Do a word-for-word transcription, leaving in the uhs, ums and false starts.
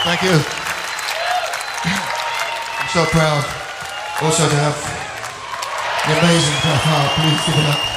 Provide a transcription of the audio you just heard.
Thank you. I'm so proud also to have the amazing Jeff Hart. Please give it up.